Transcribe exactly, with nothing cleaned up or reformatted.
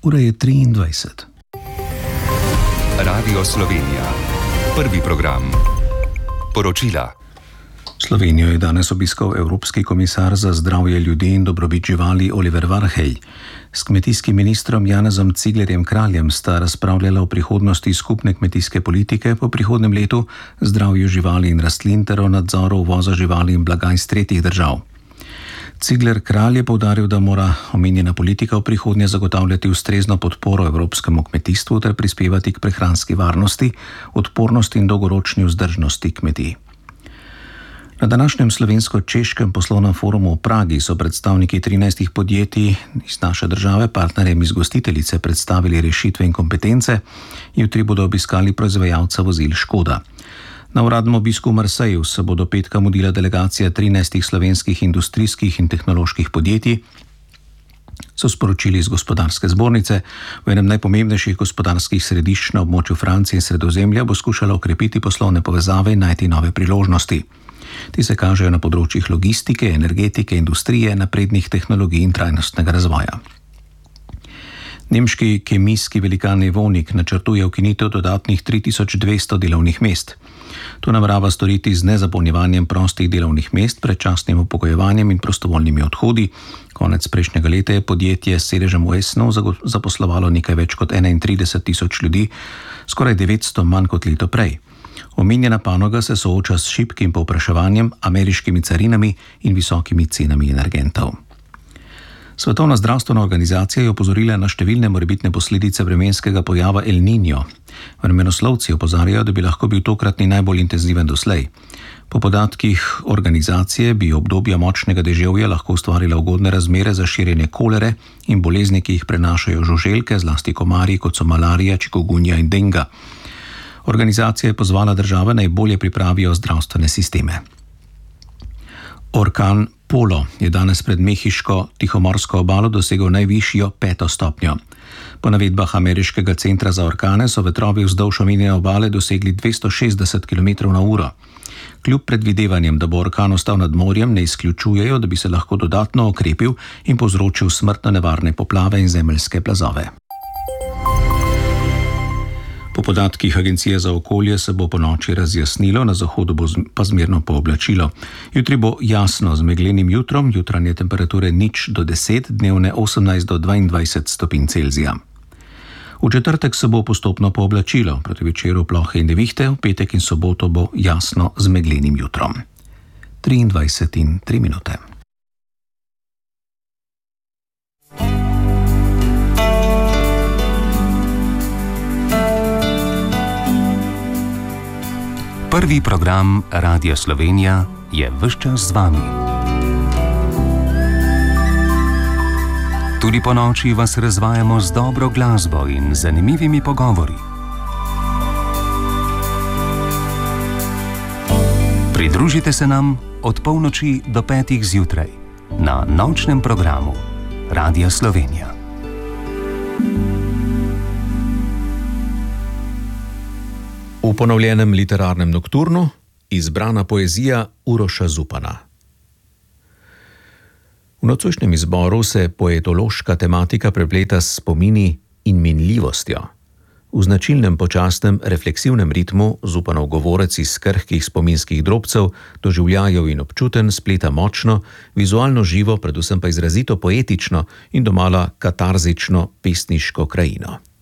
Ura je triindvajset. Radio Slovenija. Prvi program. Poročila. Slovenijo je danes obiskal Evropski komisar za zdravje ljudi in dobrobit živali Oliver Varhelj. S kmetijskim ministrom Janezom Ciglerjem Kraljem sta razpravljala o prihodnosti skupne kmetijske politike po prihodnem letu, zdravju živali in rastlin ter o nadzoru uvoza živali in blaga iz tretjih držav. Cigler Kralj je poudaril, da mora omenjena politika v prihodnje zagotavljati ustrezno podporo evropskemu kmetijstvu ter prispevati k prehranski varnosti, odpornosti in dolgoročni vzdržnosti kmetij. Na današnjem slovensko-češkem poslovnem forumu v Pragi so predstavniki trinajstih podjetij iz naše države partnerjem iz gostiteljice predstavili rešitve in kompetence. Jutri bodo obiskali proizvajalca vozil Škoda. Na uradnem obisku v Marseju se bo do petka mudila delegacija trinajstih slovenskih industrijskih in tehnoloških podjetij, so sporočili iz gospodarske zbornice. V enem najpomembnejših gospodarskih središč na območju Francije in Sredozemlja bo skušala okrepiti poslovne povezave in najti nove priložnosti. Ti se kažejo na področjih logistike, energetike, industrije, naprednih tehnologij in trajnostnega razvoja. Nemški kemijski velikan Evonik načrtuje ukinitev dodatnih tri tisoč dvesto delovnih mest. To namerava storiti z nezapolnjevanjem prostih delovnih mest, predčasnim upokojevanjem in prostovoljnimi odhodi. Konec prejšnjega leta je podjetje s sedežem v Esnu zaposlovalo nekaj več kot enaintrideset tisoč ljudi, skoraj devetsto manj kot leto prej. Omenjena panoga se sooča s šibkim povpraševanjem, ameriškimi carinami in visokimi cenami energentov. Svetovna zdravstvena organizacija je opozorila na številne morebitne posledice vremenskega pojava El Niño. Vremenoslovci opozarjajo, da bi lahko bil tokratni najbolj intenziven doslej. Po podatkih organizacije bi obdobja močnega deževja lahko ustvarila ugodne razmere za širjenje kolere in bolezni, ki jih prenašajo žuželke, zlasti komarji, kot so malarija, čikungunja in denga. Organizacija je pozvala države naj bolje pripravijo zdravstvene sisteme. Orkan Polo je danes pred mehiško tihomorsko obalo dosegel najvišjo peto stopnjo. Po navedbah ameriškega centra za orkane so vetrovi vzdolž omenjene obale dosegli dvesto šestdeset kilometrov na uro. Kljub predvidevanjem, da bo orkan ostal nad morjem, ne izključujejo, da bi se lahko dodatno okrepil in povzročil smrtno nevarne poplave in zemeljske plazove. Po podatkih Agencije za okolje se bo po noči razjasnilo, na zahodu bo pa zmerno pooblačilo. Jutri bo jasno z meglenim jutrom, jutranje temperature nič do deset, dnevne osemnajst do dvaindvajset stopinj Celzija. V četrtek se bo postopno pooblačilo, proti večeru plohe in nevihte, v petek in soboto bo jasno z meglenim jutrom. triindvajset in tri minute. Prvi program Radia Slovenija je ves čas z vami. Tudi po noči vas razvajamo z dobro glasbo in zanimivimi pogovori. Pridružite se nam od polnoči do petih zjutraj na nočnem programu Radia Slovenija. V ponovljenem literarnem nokturnu izbrana poezija Uroša Zupana. V nocojšnjem izboru se poetološka tematika prepleta s spomini in minljivostjo. V značilnem počasnem refleksivnem ritmu Zupanov govorec iz krhkih spominskih drobcev, doživljajev in občuten spleta močno, vizualno živo, predvsem pa izrazito poetično in domala katarzično pesniško krajino.